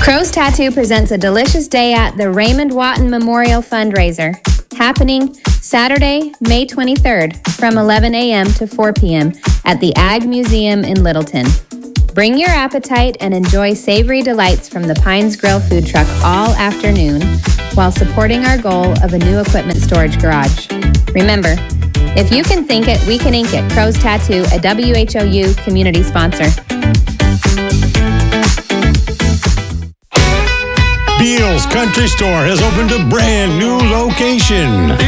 Crow's Tattoo presents a delicious day at the Raymond Watton Memorial Fundraiser, happening Saturday, May 23rd from 11 a.m. to 4 p.m. at the Ag Museum in Littleton. Bring your appetite and enjoy savory delights from the Pines Grill food truck all afternoon while supporting our goal of a new equipment storage garage. Remember, if you can think it, we can ink it. Crow's Tattoo, a WHOU community sponsor. Beal's Country Store has opened a brand new location.